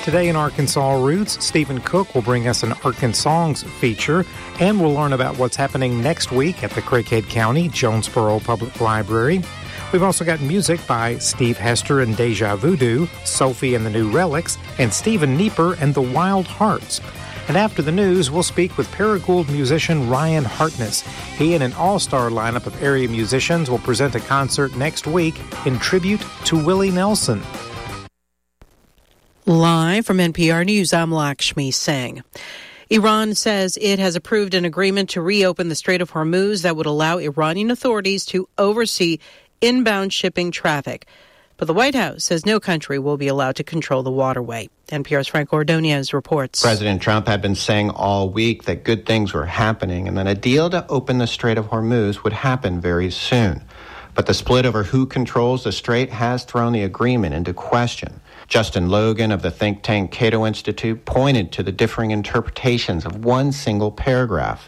Today in Arkansas Roots, Stephen Cook will bring us an Arkansas feature, and we'll learn about what's happening next week at the Craighead County Jonesboro Public Library. We've also got music by Steve Hester and Deja Voodoo, Sophie and the New Relics, and Stephen Nieper and the Wild Hearts. And after the news, we'll speak with Paragould musician Ryan Hartness. He and an all-star lineup of area musicians will present a concert next week in tribute to Willie Nelson. Live from NPR News, I'm Lakshmi Singh. Iran says it has approved an agreement to reopen the Strait of Hormuz that would allow Iranian authorities to oversee inbound shipping traffic. But the White House says no country will be allowed to control the waterway. NPR's Frank Ordonez reports. President Trump had been saying all week that good things were happening and that a deal to open the Strait of Hormuz would happen very soon. But the split over who controls the strait has thrown the agreement into question. Justin Logan of the think tank Cato Institute pointed to the differing interpretations of one single paragraph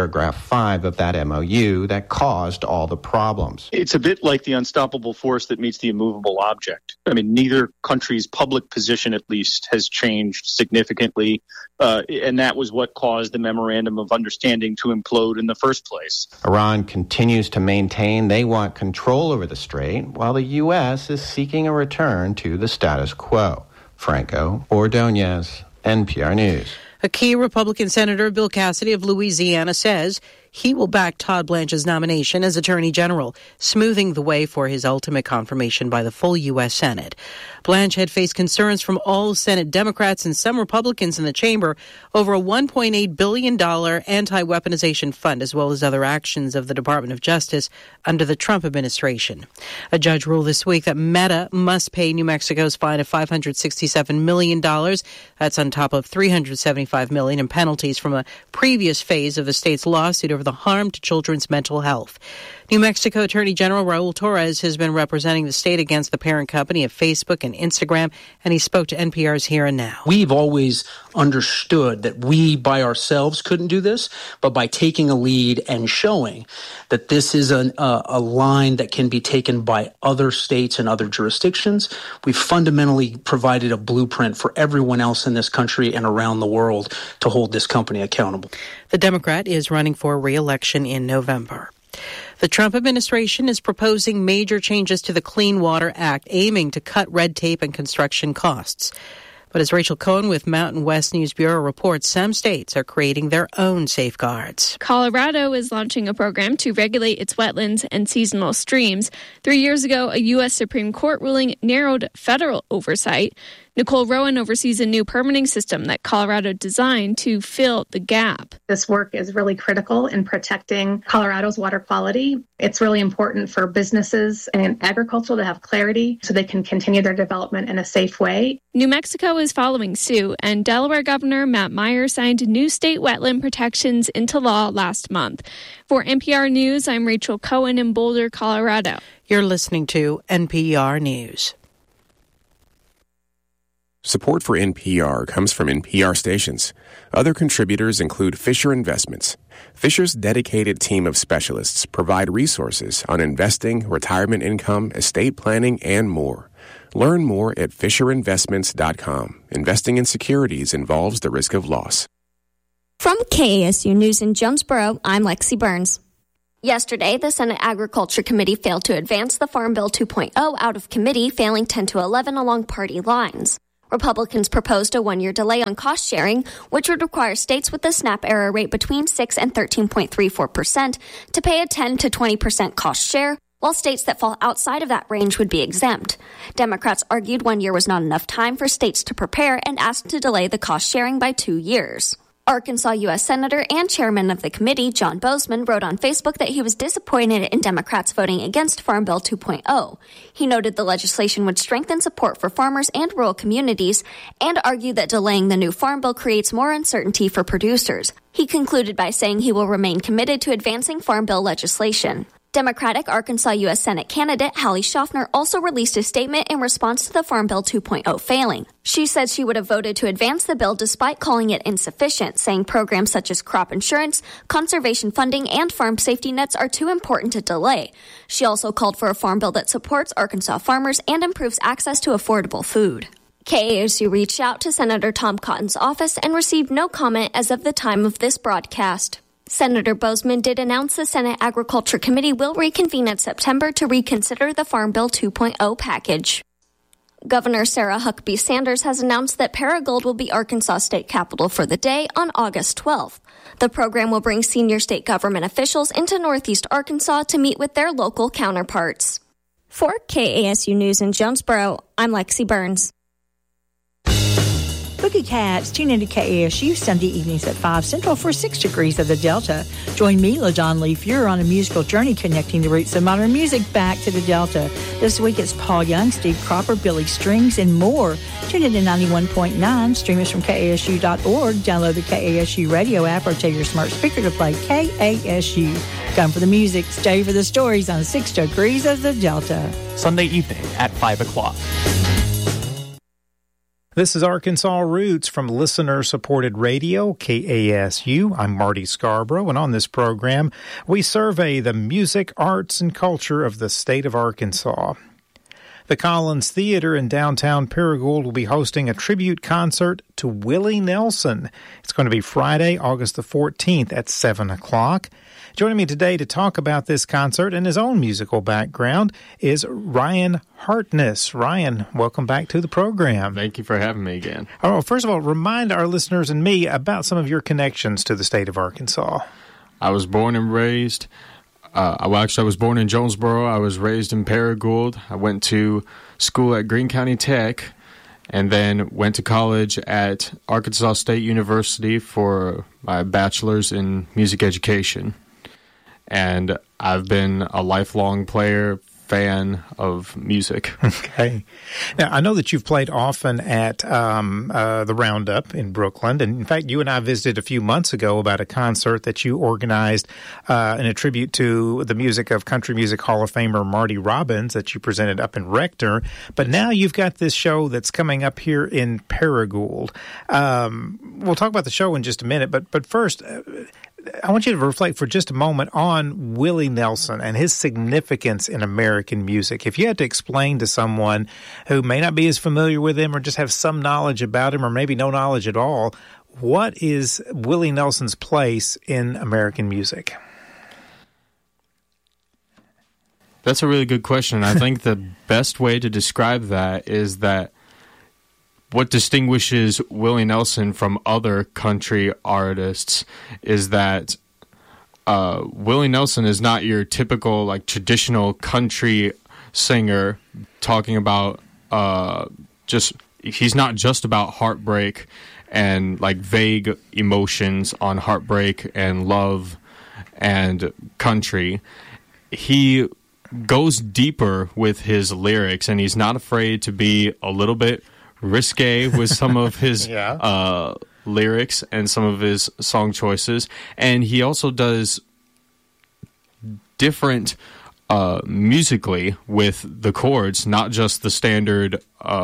5 of that MOU that caused all the problems. It's a bit like the unstoppable force that meets the immovable object. I mean, neither country's public position, at least, has changed significantly, and that was what caused the Memorandum of Understanding to implode in the first place. Iran continues to maintain they want control over the strait, while the U.S. is seeking a return to the status quo. Franco Ordonez, NPR News. A key Republican Senator, Bill Cassidy of Louisiana, says he will back Todd Blanche's nomination as Attorney General, smoothing the way for his ultimate confirmation by the full U.S. Senate. Blanche had faced concerns from all Senate Democrats and some Republicans in the chamber over a $1.8 billion anti-weaponization fund, as well as other actions of the Department of Justice under the Trump administration. A judge ruled this week that Meta must pay New Mexico's fine of $567 million. That's on top of $375 million in penalties from a previous phase of the state's lawsuit over the harm to children's mental health. New Mexico Attorney General Raul Torres has been representing the state against the parent company of Facebook and Instagram, and he spoke to NPR's Here and Now. We've always understood that we by ourselves couldn't do this, but by taking a lead and showing that this is a line that can be taken by other states and other jurisdictions, we've fundamentally provided a blueprint for everyone else in this country and around the world to hold this company accountable. The Democrat is running for re-election in November. The Trump administration is proposing major changes to the Clean Water Act, aiming to cut red tape and construction costs. But as Rachel Cohen with Mountain West News Bureau reports, some states are creating their own safeguards. Colorado is launching a program to regulate its wetlands and seasonal streams. 3 years ago, a U.S. Supreme Court ruling narrowed federal oversight. Nicole Rowan oversees a new permitting system that Colorado designed to fill the gap. This work is really critical in protecting Colorado's water quality. It's really important for businesses and agriculture to have clarity so they can continue their development in a safe way. New Mexico is following suit, and Delaware Governor Matt Meyer signed new state wetland protections into law last month. For NPR News, I'm Rachel Cohen in Boulder, Colorado. You're listening to NPR News. Support for NPR comes from NPR stations. Other contributors include Fisher Investments. Fisher's dedicated team of specialists provide resources on investing, retirement income, estate planning, and more. Learn more at FisherInvestments.com. Investing in securities involves the risk of loss. From KASU News in Jonesboro, I'm Lexi Burns. Yesterday, the Senate Agriculture Committee failed to advance the Farm Bill 2.0 out of committee, failing 10-11 along party lines. Republicans proposed a one-year delay on cost sharing, which would require states with a SNAP error rate between 6 and 13.34% to pay a 10 to 20% cost share, while states that fall outside of that range would be exempt. Democrats argued 1 year was not enough time for states to prepare and asked to delay the cost sharing by 2 years. Arkansas U.S. Senator and chairman of the committee, John Bozeman, wrote on Facebook that he was disappointed in Democrats voting against Farm Bill 2.0. He noted the legislation would strengthen support for farmers and rural communities and argued that delaying the new Farm Bill creates more uncertainty for producers. He concluded by saying he will remain committed to advancing Farm Bill legislation. Democratic Arkansas U.S. Senate candidate Hallie Schaffner also released a statement in response to the Farm Bill 2.0 failing. She said she would have voted to advance the bill despite calling it insufficient, saying programs such as crop insurance, conservation funding, and farm safety nets are too important to delay. She also called for a farm bill that supports Arkansas farmers and improves access to affordable food. KASU reached out to Senator Tom Cotton's office and received no comment as of the time of this broadcast. Senator Boozman did announce the Senate Agriculture Committee will reconvene in September to reconsider the Farm Bill 2.0 package. Governor Sarah Huckabee Sanders has announced that Paragould will be Arkansas state capital for the day on August 12th. The program will bring senior state government officials into Northeast Arkansas to meet with their local counterparts. For KASU News in Jonesboro, I'm Lexi Burns. Boogie Cats, tune into KASU Sunday evenings at 5 Central for 6 Degrees of the Delta. Join me, LaDon Lee Fuhrer, on a musical journey connecting the roots of modern music back to the Delta. This week it's Paul Young, Steve Cropper, Billy Strings, and more. Tune in to 91.9, stream us from KASU.org, download the KASU radio app, or tell your smart speaker to play KASU. Come for the music, stay for the stories on 6 Degrees of the Delta. Sunday evening at 5 o'clock. This is Arkansas Roots from listener-supported radio, KASU. I'm Marty Scarborough, and on this program, we survey the music, arts, and culture of the state of Arkansas. The Collins Theater in downtown Paragould will be hosting a tribute concert to Willie Nelson. It's going to be Friday, August the 14th at 7 o'clock. Joining me today to talk about this concert and his own musical background is Ryan Hartness. Ryan, welcome back to the program. Thank you for having me again. Oh, first of all, remind our listeners and me about some of your connections to the state of Arkansas. I was born and raised. I was born in Jonesboro. I was raised in Paragould. I went to school at Greene County Tech and then went to college at Arkansas State University for my bachelor's in music education. And I've been a lifelong fan of music. Okay. Now, I know that you've played often at the Roundup in Brooklyn. And in fact, you and I visited a few months ago about a concert that you organized in a tribute to the music of Country Music Hall of Famer Marty Robbins that you presented up in Rector. But now you've got this show that's coming up here in Paragould. We'll talk about the show in just a minute. But first, I want you to reflect for just a moment on Willie Nelson and his significance in American music. If you had to explain to someone who may not be as familiar with him or just have some knowledge about him or maybe no knowledge at all, what is Willie Nelson's place in American music? That's a really good question. I think the best way to describe that is that what distinguishes Willie Nelson from other country artists is that Willie Nelson is not your typical, traditional country singer talking about he's not just about heartbreak and, vague emotions on heartbreak and love and country. He goes deeper with his lyrics, and he's not afraid to be a little bit risque with some of his lyrics and some of his song choices. And he also does different musically with the chords, not just the standard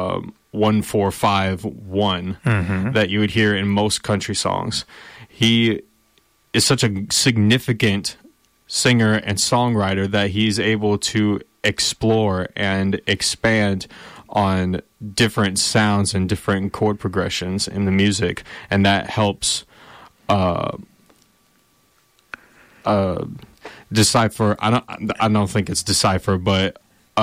1-4-5-1 that you would hear in most country songs. He is such a significant singer and songwriter that he's able to explore and expand on different sounds and different chord progressions in the music, and that helps decipher. I don't think it's decipher, but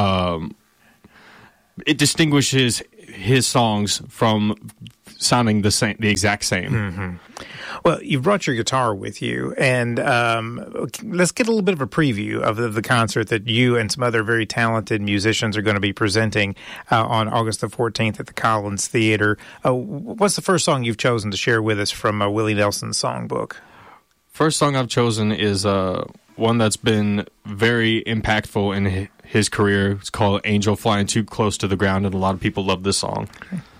it distinguishes his songs from sounding the exact same. Well, you've brought your guitar with you, and let's get a little bit of a preview of the concert that you and some other very talented musicians are going to be presenting on August the 14th at the Collins Theater. What's the first song you've chosen to share with us from Willie Nelson's songbook? First song I've chosen is one that's been very impactful in his career. It's called Angel Flying Too Close to the Ground, and a lot of people love this song. Okay.